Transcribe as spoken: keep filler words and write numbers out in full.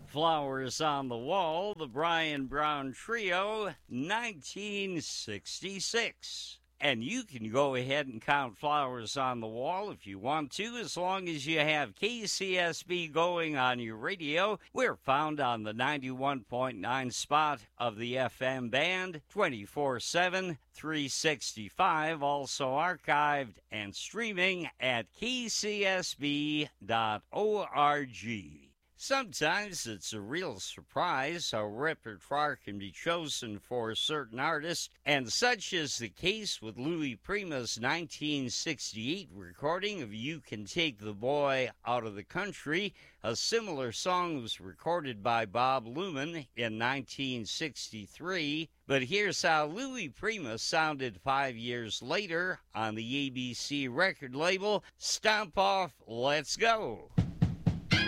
Flowers on the Wall, the Brian Brown Trio, nineteen sixty-six. And you can go ahead and count flowers on the wall if you want to, as long as you have K C S B going on your radio. We're found on the ninety-one point nine spot of the F M band, twenty-four seven, three sixty-five, also archived and streaming at k c s b dot org. Sometimes it's a real surprise how repertoire can be chosen for certain artists, and such is the case with Louis Prima's nineteen sixty-eight recording of You Can Take the Boy Out of the Country. A similar song was recorded by Bob Luman in nineteen sixty-three, but here's how Louis Prima sounded five years later on the A B C record label. Stomp Off, Let's Go!